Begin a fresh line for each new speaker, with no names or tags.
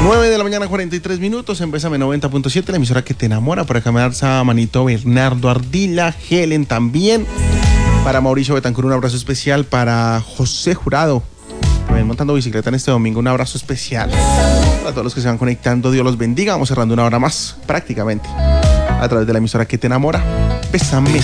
9 de la mañana, 43 minutos, en Bésame 90.7, la emisora que te enamora. Por acá me da manito Bernardo Ardila, Helen también. Para Mauricio Betancur, un abrazo especial. Para José Jurado, que ven montando bicicleta en este domingo, un abrazo especial. Para todos los que se van conectando, Dios los bendiga. Vamos cerrando una hora más, prácticamente, a través de la emisora que te enamora. Bésame.